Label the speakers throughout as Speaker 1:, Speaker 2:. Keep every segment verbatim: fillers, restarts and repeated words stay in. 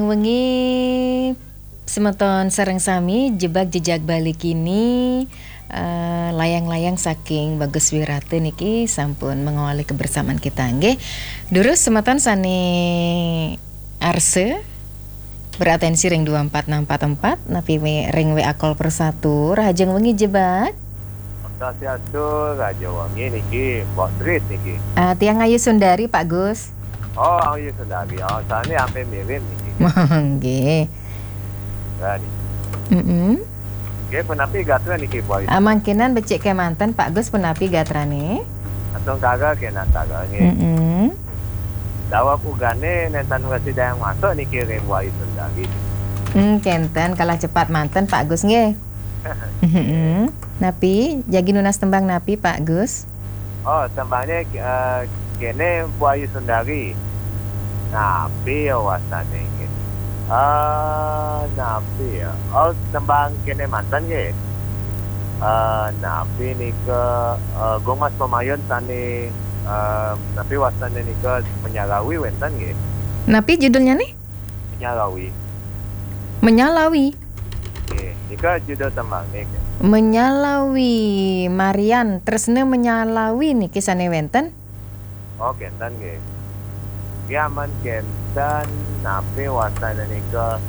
Speaker 1: wengi semeton sareng sami jebak jejak balik ini uh, layang-layang saking Bagus Wirate niki sampun mengawali kebersamaan kita nggih. Durus semeton sani Arse beratensi ring dua empat enam empat empat napi ring W A call per satu rahajeng wengi jebak.
Speaker 2: Sasiatu Raja Wangi niki Mbok Street niki.
Speaker 1: Uh, tiang Ayu Sundari Pak Gus.
Speaker 2: Oh, Ayu Sundari. Oh, sana sampai mirip niki.
Speaker 1: Nggih.
Speaker 2: Ya niki.
Speaker 1: Heeh.
Speaker 2: Nggih penapi gatra niki boy.
Speaker 1: Amangkinan becik kemanten Pak Gus penapi gatrane.
Speaker 2: Atong kaga kena kaga nggih.
Speaker 1: Heeh.
Speaker 2: Dawa ugane nentan wasi dayang masuk niki ring Ayu Sundari.
Speaker 1: Hmm, kenten kalah cepat manten Pak Gus nggih. Heeh. Napi jagi nunas tembang napi Pak Gus.
Speaker 2: Oh, tembangnya uh, kene Bu Ayu Sundari. Napi ya wasane iki. Ah, napi ya. Oh, tembang kene mantan nggih. Ah, napi nika uh, Gomas Pemayon tani uh, napi wasane nika menyalawi wenten nggih.
Speaker 1: Napi judulnya nih?
Speaker 2: Menyalawi.
Speaker 1: Menyalawi.
Speaker 2: Nggih, nika judul tembang niki.
Speaker 1: Menyalawi Marian tresne menyalawi niki sane wenten.
Speaker 2: Oh, kenten nggih. Kiaman kenten napi wasana nika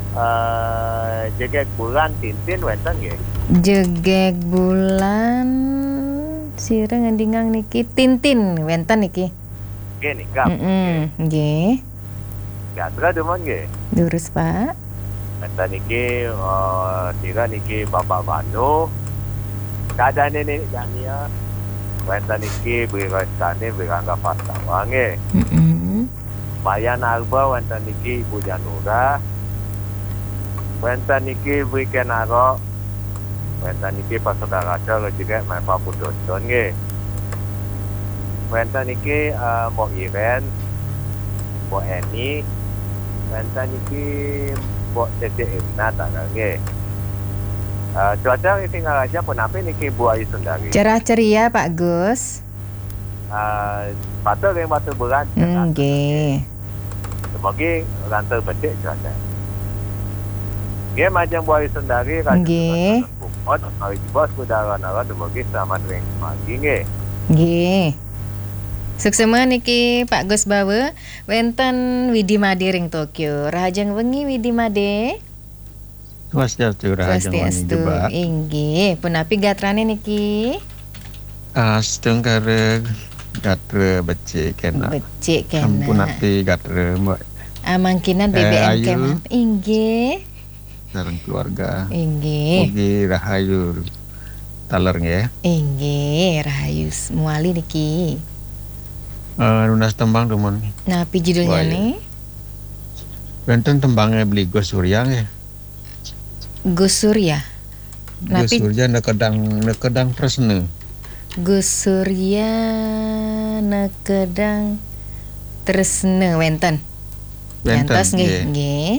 Speaker 2: uh, jegek bulan Tintin wenten nggih.
Speaker 1: Jegek bulan sireng ngendingang niki Tintin wenten niki.
Speaker 2: Nggih nika.
Speaker 1: Heeh, nggih.
Speaker 2: Gatra demen nggih.
Speaker 1: Lurus Pak.
Speaker 2: Wenten niki uh, tira niki Bapak Banu. Kadane ni Dania. Wenten niki berasane berangga pastawa nggih.
Speaker 1: Heeh.
Speaker 2: Bayan Alba wenten niki Ibu Janura. Wenten niki Weekend Aro. Wenten niki Pasukan Raja juga Meva Pudoson nggih. Wenten niki uh, Mbok Iren, Mbok Eni. Wenten niki Mbok Tete Ibna tak nggih. Uh, cuaca tinggal aja pun apa niki Bu Ayu Sundari.
Speaker 1: Cerah ceria Pak Gus.
Speaker 2: Uh, patut yang batu berat.
Speaker 1: Nggih.
Speaker 2: Semoga rantai becik cuaca. Nggih macam Bu Ayu Sundari kan.
Speaker 1: Nggih.
Speaker 2: Bos, hari bos kudara-nara semoga selamat ring pagi nggih.
Speaker 1: Nggih. Suksema niki Pak Gus bawa wenten Widi Made ring Tokyo. Rahajeng wengi Widi Made.
Speaker 3: Swastiastu rahajeng wengi jebak.
Speaker 1: Inggih, punapi gatrane niki?
Speaker 3: Asteng kare gatre becik kena.
Speaker 1: Becik kena.
Speaker 3: Punapi gatre mbak.
Speaker 1: Amangkinan B B M
Speaker 3: eh,
Speaker 1: keman. Inggih.
Speaker 3: Sareng keluarga.
Speaker 1: Inggih.
Speaker 3: Mugi rahayu taler nggih.
Speaker 1: Inggih, rahayu muali niki.
Speaker 3: Uh, nunas tembang teman.
Speaker 1: Napi judulnya nih?
Speaker 3: Wenten tembangnya beli Gus Surya nggih.
Speaker 1: Gus Surya.
Speaker 3: Gus Surya nekedang nekedang tresne.
Speaker 1: Gus Surya nekedang tresne wenten.
Speaker 3: Wenten
Speaker 1: nggih. Nggih.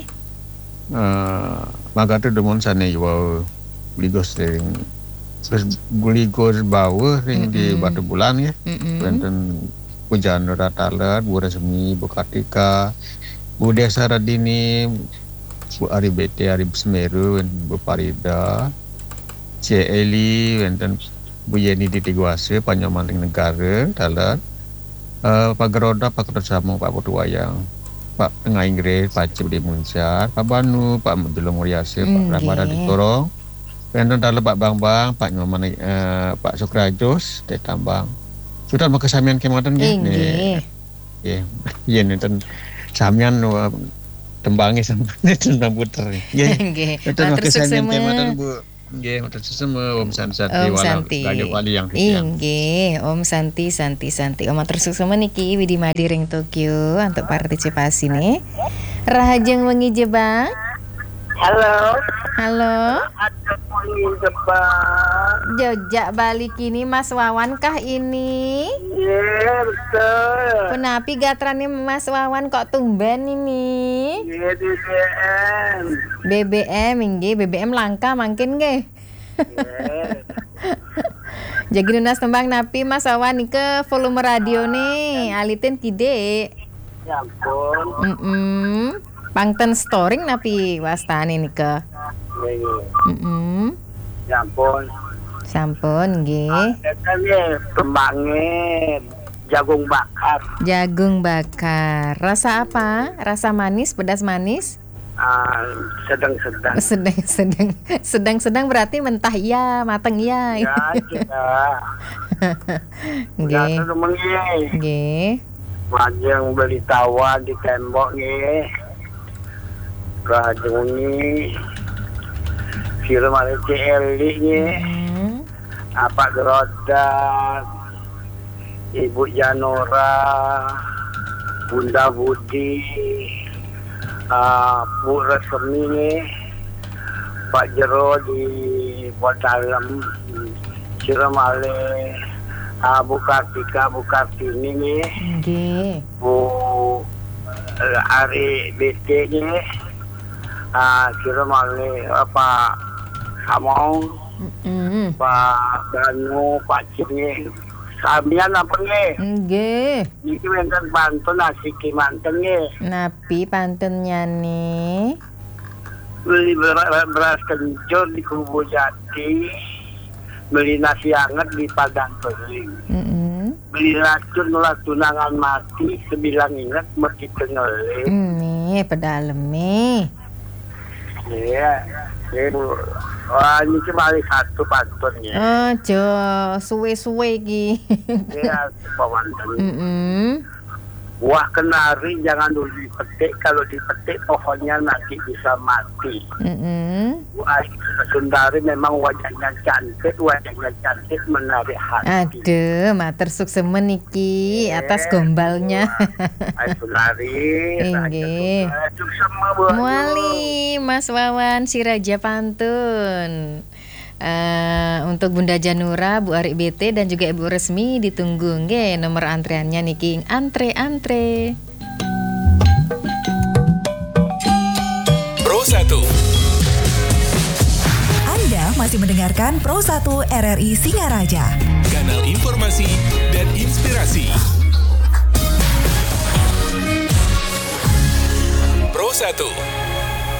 Speaker 3: Eh, magate demun sane wau beli Gus ring. Terus beli Gus bawa ring di Batu Bulan ya. Wenten Pujan Rataler, Bu Resmi, Bu Kartika, Bu Desa Radini, Bu Ari Bete, Ari Semeru, Bu Parida, C. Eli, wenten Bu Yeni Ditigwase, Panyomanting Negara, Taler, uh, Pak Geroda, Pak Kerjasama, Pak Putuwayang, Pak Tengah Inggris, Pak Cip di Muncar, Pak Banu, Pak Mudulung Muryase, Pak Ramada Ditorong, wenten Taler Pak Bang-Bang, Pak Nyoman, uh, Pak Sukrajos, Teh Tambang. Sudah mau kesamian kematan nggih.
Speaker 1: Nggih.
Speaker 3: Nggih. Yen enten samian tembange sampeyan tentang puter. Nggih.
Speaker 1: Nggih.
Speaker 3: Enten mau kesamian kematan Bu. Nggih, matur susun Om Santi wala Raja Wali yang ketiang.
Speaker 1: Nggih, Om Santi Santi Santi. Om matur susun niki Widi Made ring Tokyo untuk partisipasi nih. Rahajeng wengi jebak.
Speaker 4: Halo.
Speaker 1: Halo.
Speaker 4: Wengi jebak.
Speaker 1: Jojak balik ini Mas Wawan kah ini?
Speaker 4: Iya betul.
Speaker 1: Penapi gatrane Mas Wawan kok tumben ini?
Speaker 4: Iya B B M.
Speaker 1: B B M nggih, B B M langka mangkin nggih.
Speaker 4: Iya.
Speaker 1: Jagi nunas tembang napi Mas Wawan ke volume radio nih, alitin kide.
Speaker 4: Ya ampun.
Speaker 1: Mm -mm. Pangten storing napi wastani nika.
Speaker 4: Nggih.
Speaker 1: Mm-mm.
Speaker 4: Ya ampun.
Speaker 1: Sampun nggih.
Speaker 4: Eta nggih tembange jagung bakar.
Speaker 1: Jagung bakar. Rasa apa? Rasa manis, pedas manis?
Speaker 4: Ah, sedang-sedang.
Speaker 1: Sedang-sedang. Sedang-sedang berarti mentah iya, mateng iya.
Speaker 4: Ya, kita.
Speaker 1: Nggih.
Speaker 4: Ya, temen nggih.
Speaker 1: Nggih.
Speaker 4: Majeng beli tawa di tembok nggih. Rajung ini film ada C L I nggih.
Speaker 1: Hmm.
Speaker 4: Apa Gerodak, Ibu Janora, Bunda Budi, uh, Bu Resmi nggih. Pak Jero di Botalem, Ciremale, uh, Bu Kartika, Bu Kartini nggih.
Speaker 1: Nggih.
Speaker 4: Bu uh, Ari B T nggih. Ah, kira malih Pak Samong,
Speaker 1: Mm.
Speaker 4: Pak Danu, Pak Cini, samian apa nggih?
Speaker 1: Nggih.
Speaker 4: Niki wonten pantun asiki manten nggih.
Speaker 1: Napi pantennya nih?
Speaker 4: Beli beras, beras kencur di Kubu Jati, beli nasi hangat di Padang Beling.
Speaker 1: Mm-mm.
Speaker 4: Beli racun nulah tunangan mati, sebilang ingat mesti tengeling.
Speaker 1: Nih pedaleme.
Speaker 4: Iya, iya Bu. Wah, ini cuma satu pantunnya.
Speaker 1: Ojo suwe-suwe ki.
Speaker 4: Iya, pamanten.
Speaker 1: Mm-mm.
Speaker 4: Buah kenari jangan dulu dipetik, kalau dipetik pohonnya nanti bisa mati.
Speaker 1: Mm-mm.
Speaker 4: Buah Sundari memang wajahnya cantik, wajahnya cantik menarik hati.
Speaker 1: Aduh, mater suksemen iki atas gombalnya.
Speaker 4: Ay Sundari,
Speaker 1: Inggih.
Speaker 4: Suksema Bu.
Speaker 1: Muali Mas Wawan si Raja Pantun. Eh, untuk Bunda Janura, Bu Ari B T dan juga Ibu Resmi ditunggu nggih nomor antreannya niki antre-antre.
Speaker 5: Pro satu.
Speaker 6: Anda masih mendengarkan Pro satu R R I Singaraja.
Speaker 5: Kanal informasi dan inspirasi. Pro satu.